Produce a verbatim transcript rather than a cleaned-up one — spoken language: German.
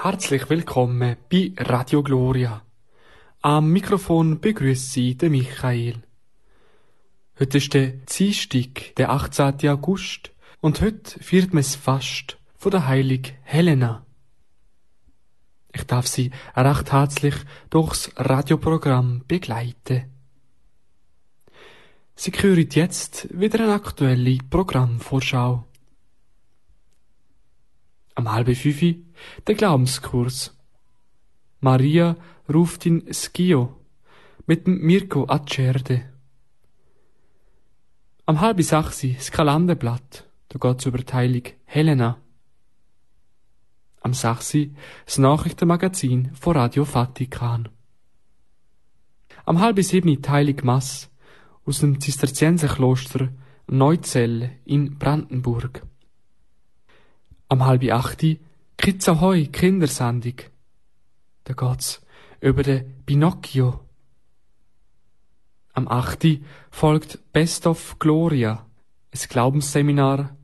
Herzlich willkommen bei Radio Gloria. Am Mikrofon begrüßt Sie der Michael. Heute ist der Dienstag, der achtzehnten August, und heute feiert man das Fast von der heiligen Helena. Ich darf Sie recht herzlich durchs Radioprogramm begleiten. Sie hören jetzt wieder eine aktuelle Programmvorschau. Am halben fünf der Glaubenskurs. Maria ruft in Schio mit dem Mirko Acerde. Am halb sechs das Kalenderblatt, da geht's über die heilige Helena. Am sechs das Nachrichtenmagazin von Radio Vatikan. Am halb sieben die heilige Mass aus dem Zisterzienserkloster Neuzell in Brandenburg. Am halb acht Kids Ahoi Kindersendung. Da geht's über den Pinocchio. Am acht folgt Best of Gloria, ein Glaubensseminar